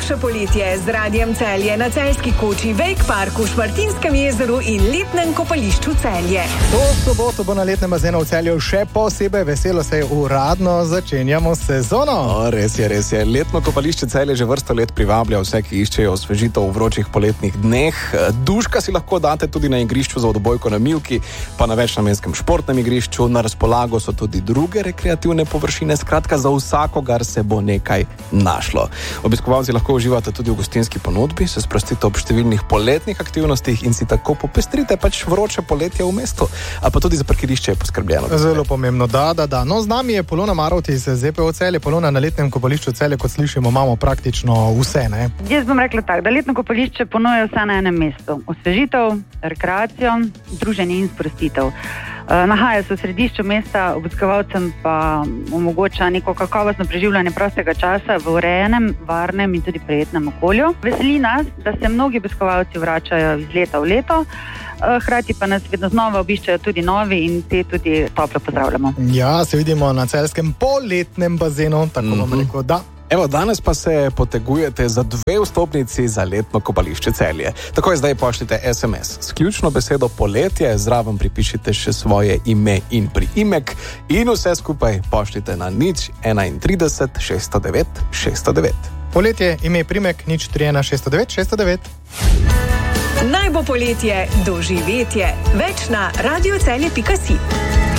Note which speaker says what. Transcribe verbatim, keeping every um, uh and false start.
Speaker 1: Najlepše poletje z Radiem Celje na Celjski koči, Wake Parku, Šmartinskem jezeru in letnem kopališču Celje.
Speaker 2: To soboto bo na letnem bazenu v Celju še posebej veselo, se uradno začenjamo sezono.
Speaker 3: O, res je, res je. Letno kopališče Celje že vrsto let privablja vse, ki iščejo osvežitev v vročih poletnih dneh. Duška si lahko date tudi na igrišču za odbojko na Mivki, pa na večnamenskem športnem igrišču. Na razpolago so tudi druge rekreativne površine. Skratka, za vsakogar se bo nekaj našlo. Obiskovalci lahko uživate tudi v gostinski ponudbi, se sprostite ob številnih poletnih aktivnostih in si tako popestrite pač vroče poletje v mestu. A pa tudi za parkirišče je poskrbljeno.
Speaker 2: Zelo pomembno, da, da, da. No, z nami je Polona Marovt iz Z P O Celje. Polona, na letnem kopališču Celje, kot slišimo, imamo praktično vse, ne?
Speaker 4: Jaz bom rekla tako, da letno kopališče ponuja vse na enem mestu. Osvežitev, rekreacijo, druženje in sprostitev. Nahaja se v središču mesta, obiskovalcem pa omogoča neko kakovostno preživljanje prostega časa v urejenem, varnem in tudi prijetnem okolju. Veseli nas, da se mnogi obiskovalci vračajo iz leta v leto, hkrati pa nas vedno znova obiščajo tudi novi in te tudi toplo pozdravljamo.
Speaker 2: Ja, se vidimo na celjskem poletnem bazenu, tako mm-hmm. bom rekel, da.
Speaker 3: Evo, danes pa se potegujete za dve vstopnici za letno kopališče Celje. Takoj zdaj pošljite es em es s ključno besedo poletje, zraven pripišite še svoje ime in priimek in vse skupaj pošljite na nič enaintrideset šeststo devet šeststo devet.
Speaker 2: Poletje, ime, priimek, nič tri ena šeststo devet šeststo devet.
Speaker 1: Naj bo poletje doživetje. Več na radiocelje pika si.